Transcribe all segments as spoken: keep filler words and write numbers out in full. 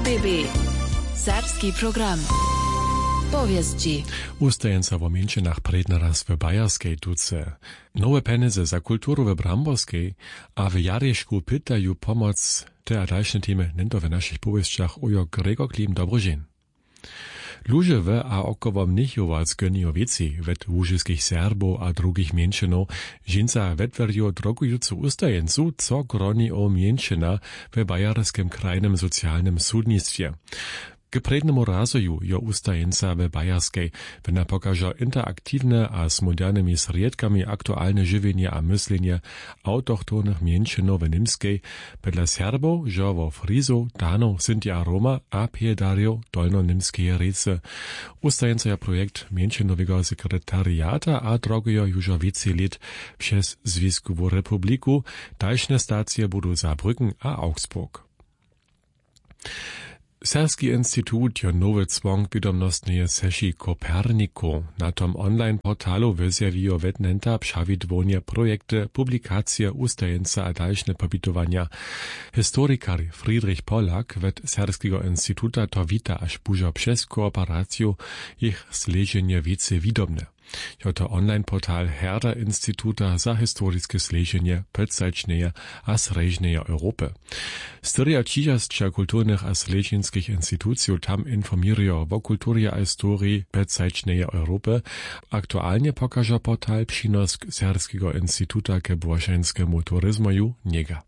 B B. Serbski program. Powieści. Ustajenca w mięczynach predna raz w Bajarskiej tuce. Nowe penize za kulturu w Bramborskiej, a w Jarieżku pytają pomoc te a dalsze temy nento w naszych powieściach ujo Gregor Klim Dobrożin. Lužewe a około mnichovac gonijo věci ved łużyskich Serbów a drugich mięczynów, žinca vedverjo drogujucu ustajencu, co groni o mięczyna w bajarskim krajnym socjalnym sudnictwie. K prednemu razoju jo ustajenca w Bajarskiej, wena pokaża interaktywne a z modernymi sredkami aktualne żywienie a myślenie autochtonych mięczynów w Nimskiej, wedle Serbów, że wo Frizo, Danów, Sinti a Roma a Piedario dolno-nimskie rece. Ustajenca ja projekt mięczynowego sekretariata a drogujo już wiece lat przez Związkową Republiku, dalsze stacje budú Saarbrücken a Augsburg. Serbski institut jo nowy zwong wiadomostneje seši Koperniku. Na tom online portalu wyzjawijo wetnenta przawidłonie projekty, publikacje, ustajenca a dalsze popitowania. Historikar Friedrich Polak wet Serbskiego instituta to wita aż bużo przez kooperację ich sleżenie wiece widomne. Jo to online portal Herder Instituta za historiskie sleżenie podsačneje a srežneje Europy. Styria čižasča kulturnych a sležinskich instytucji tam informirują o kulturze a historii podsačneje Europy. Aktualnie pokaże portal przynosk Serbskiego Instituta ke błaszeńskiemu turyzmoju niega.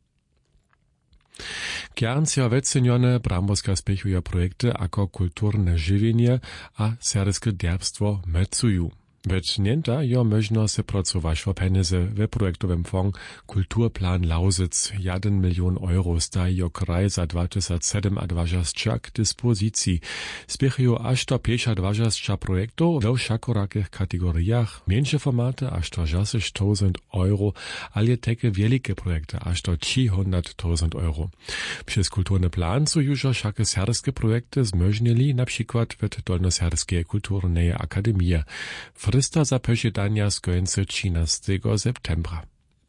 Kjerncja wecenione Bramborska spěchuje projekty ako kulturne żywienie a serbskie derbstwo mecuju. Wetnięta jo można se pracować w penize w projektowym fond Kulturplan Lausitz jeden milion euro staje jo kraj za dwa tysiące siedem a dwadzieścia k dyspozycji. Spěchują aż do dwadzieścia projektów w szakorakich kategoriach, mniejsze formaty aż do sześćdziesiąt tysięcy euro, ale takie wielkie projekty aż do trzysta tysięcy euro. Przez kulturny plan są już wszakie serbskie projekty zmożnili, na przykład w Dolnoserbskiej Kulturnej Akademii. Frista za posiadania skończy trzynastego septembra.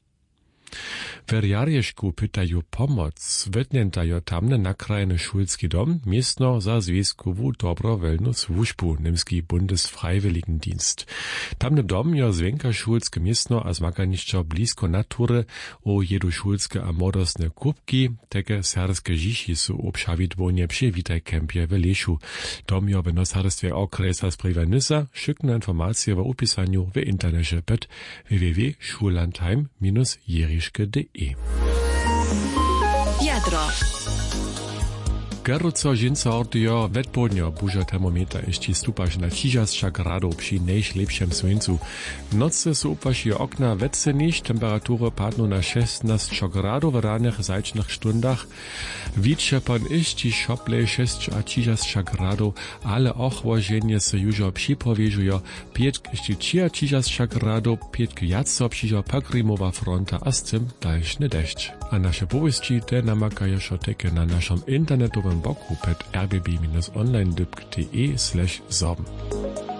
W Jarieżku pytają pomoc. Wetniętajo tamne nakrajny szulski dom, miestno za Związkową Dobrowolną Służbu, Nimski Bundesfreiwilligendienst. Tamny dom jo zwenka szulskie miestno a zmaganišćo blisko natury o jedu szulskie a modosne kubki, teke serbskie žiši su obšavitvonie przywitaj kempie w Leszu. Dom jo w nosarstwie okresa sprawa Nysa, szykne informacje w opisaniu w internecie pod w w w kropka schullandheim minus jeriške kropka d e. Jadro. Geruco žinca ordijo vetbodnjo buža termometer išči stupaš na šestdeset gradov przy najlepšem słońcu. W nocy su upašijo okna veceniš, temperatury padną na šestnásť gradov w ranych zajčnych stundach. Wicze pan išči šoplej šesť a šesťdesiat gradov, ale ochłożenie se južo připověžujo pięć išči šesťdesiat gradov, pięć jaco přižo pakrimowa fronta a z tym dalšny dešť. A naše powieści te namakajo šoteke na naszym internetowym boku pod r b b minus online kropka d e slash sorben.